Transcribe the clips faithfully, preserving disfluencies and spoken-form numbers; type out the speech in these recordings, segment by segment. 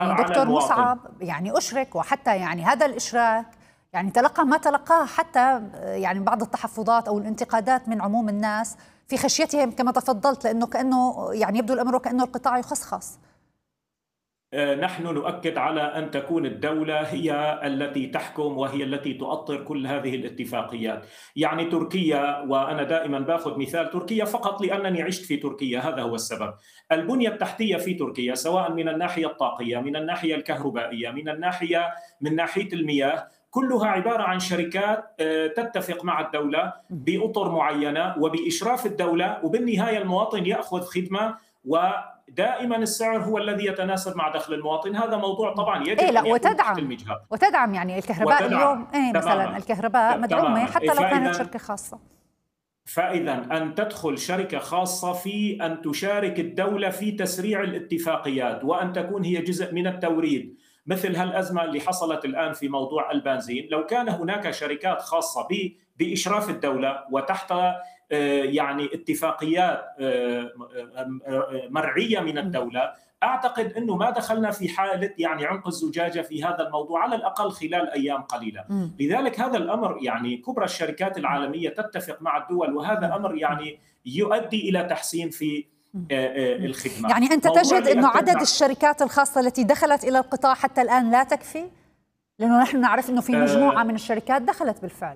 يعني على دكتور المواطن. مصعب يعني أشرك، وحتى يعني هذا الإشراك يعني تلقى ما تلقاه حتى يعني بعض التحفظات أو الانتقادات من عموم الناس في خشيتهم كما تفضلت، لأنه كأنه يعني يبدو الأمر وكأنه القطاع يخصخص. نحن نؤكد على أن تكون الدولة هي التي تحكم وهي التي تؤطر كل هذه الاتفاقيات. يعني تركيا، وأنا دائما باخذ مثال تركيا فقط لأنني عشت في تركيا، هذا هو السبب. البنية التحتية في تركيا سواء من الناحية الطاقية، من الناحية الكهربائية، من الناحية من ناحية المياه، كلها عبارة عن شركات تتفق مع الدولة بأطر معينة وبإشراف الدولة، وبالنهاية المواطن يأخذ خدمة ودائما السعر هو الذي يتناسب مع دخل المواطن. هذا موضوع طبعا يجب إيه لا أن يكون تحت وتدعم المجهر وتدعم يعني الكهرباء وتدعم اليوم، إيه مثلا تماما الكهرباء مدعومة تماما. حتى لو كانت فإذا شركة خاصة. فإذا أن تدخل شركة خاصة في أن تشارك الدولة في تسريع الاتفاقيات وأن تكون هي جزء من التوريد، مثل هالأزمة اللي حصلت الآن في موضوع البنزين، لو كان هناك شركات خاصة بإشراف الدولة وتحت يعني اتفاقيات مرعية من الدولة، أعتقد أنه ما دخلنا في حالة يعني عنق الزجاجة في هذا الموضوع على الأقل خلال أيام قليلة. لذلك هذا الأمر يعني كبرى الشركات العالمية تتفق مع الدول، وهذا أمر يعني يؤدي إلى تحسين في الخدمة. يعني أنت تجد أنه عدد الشركات الخاصة التي دخلت إلى القطاع حتى الآن لا تكفي؟ لأنه نحن نعرف أنه في مجموعة من الشركات دخلت بالفعل.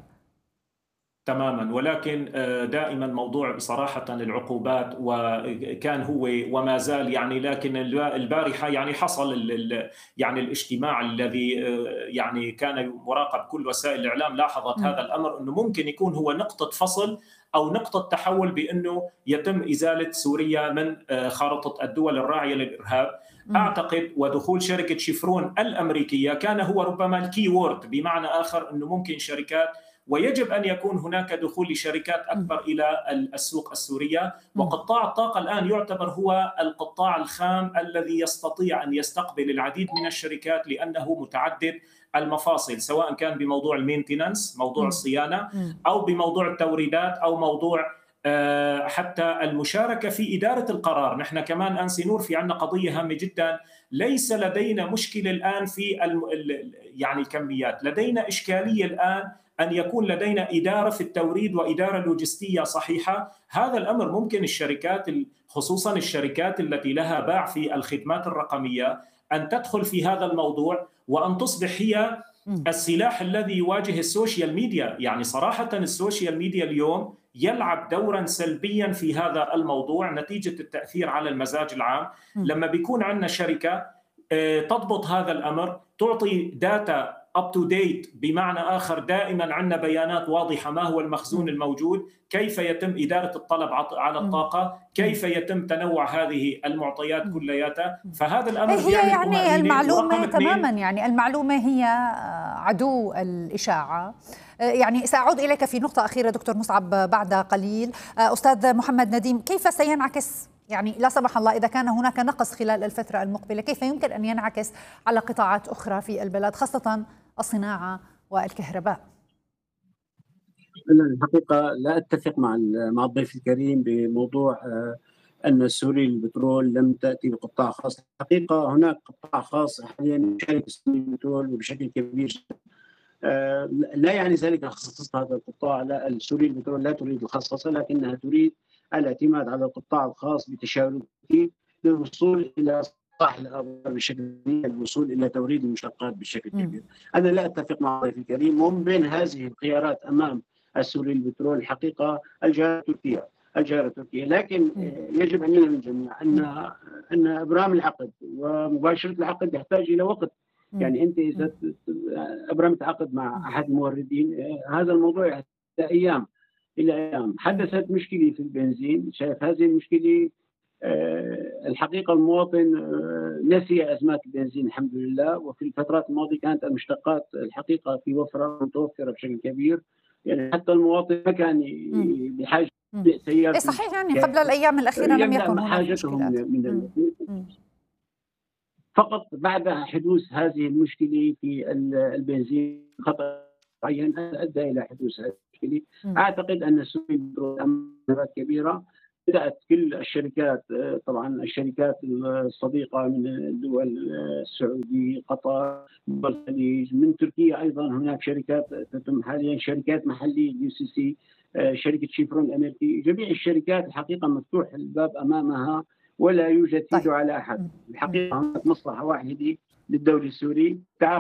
تماما، ولكن دائما موضوع صراحة العقوبات وكان هو وما زال يعني، لكن البارحة يعني حصل يعني الاجتماع الذي يعني كان مراقب كل وسائل الإعلام لاحظت م. هذا الأمر أنه ممكن يكون هو نقطة فصل أو نقطة تحول بأنه يتم إزالة سوريا من خارطة الدول الراعية للإرهاب. م. أعتقد ودخول شركة شيفرون الأمريكية كان هو ربما الكي وورد، بمعنى آخر أنه ممكن شركات، ويجب أن يكون هناك دخول لشركات أكبر إلى السوق السورية. وقطاع الطاقة الآن يعتبر هو القطاع الخام الذي يستطيع أن يستقبل العديد من الشركات لأنه متعدد المفاصل، سواء كان بموضوع المينتيننس موضوع الصيانة أو بموضوع التوريدات أو موضوع حتى المشاركة في إدارة القرار. نحن كمان أنسي نور في عنا قضية هامة جدا، ليس لدينا مشكلة الآن في يعني الكميات، لدينا إشكالية الآن أن يكون لدينا إدارة في التوريد وإدارة لوجستية صحيحة. هذا الأمر ممكن الشركات خصوصا الشركات التي لها باع في الخدمات الرقمية أن تدخل في هذا الموضوع وأن تصبح هي السلاح الذي يواجه السوشيال ميديا. يعني صراحة السوشيال ميديا اليوم يلعب دورا سلبيا في هذا الموضوع نتيجة التأثير على المزاج العام. لما بيكون عندنا شركة تضبط هذا الأمر، تعطي داتا up to date، بمعنى آخر دائما عندنا بيانات واضحة ما هو المخزون الموجود، كيف يتم إدارة الطلب على الطاقة، كيف يتم تنوع هذه المعطيات كلياتها. فهذا الأمر هي يعني, يعني المعلومة تماما، يعني المعلومة هي عدو الإشاعة. يعني سأعود إليك في نقطة أخيرة دكتور مصعب بعد قليل. أستاذ محمد نديم، كيف سينعكس يعني لا سمح الله إذا كان هناك نقص خلال الفترة المقبلة، كيف يمكن أن ينعكس على قطاعات أخرى في البلد خاصة الصناعة والكهرباء؟ أنا الحقيقة لا أتفق مع مع الضيف الكريم بموضوع أن سوري البترول لم تأتي بقطاع خاص. الحقيقة هناك قطاع خاص حاليا يشارك سوري البترول وبشكل كبير. لا يعني ذلك خصص هذا القطاع، لا، السوري البترول لا تريد الخصصة، لكنها تريد الاعتماد على القطاع الخاص بتشاركه للوصول إلى صح الأبار بشكل كبير، الوصول إلى توريد المشتقات بشكل كبير. أنا لا أتفق مع الضيف الكريم. ومن بين هذه الخيارات أمام السوري البترول الحقيقة الجارة التركية الجارة التركية لكن يجب أن يعلم الجميع أن أن إبرام العقد ومباشرة العقد يحتاج إلى وقت. يعني أنت إذا أبرمت عقد مع أحد الموردين هذا الموضوع يحتاج أيام إلى أيام. حدثت مشكلة في البنزين، شايف هذه المشكلة الحقيقة المواطن نسي أزمات البنزين الحمد لله، وفي الفترات الماضية كانت المشتقات الحقيقة في وفرة متوفرة بشكل كبير، يعني حتى المواطن ما كان بحاجة لسيارة. صحيح، يعني قبل الأيام الأخيرة لم يكن هناك مشكلات. من فقط بعد حدوث هذه المشكلة في البنزين خطأ معين أدى إلى حدوث هذه المشكلة. أعتقد أن السوري أمامات كبيرة بدأت كل الشركات، طبعا الشركات الصديقة من الدول السعودية، قطر، دول الخليج، من تركيا أيضا هناك شركات تتم حاليا، شركات محلية يو سي سي، شركة شيفرون الأمريكي، جميع الشركات الحقيقة مفتوح الباب أمامها ولا يوجد يد على أحد. الحقيقة هناك مصلحة واحدة للدولة السورية.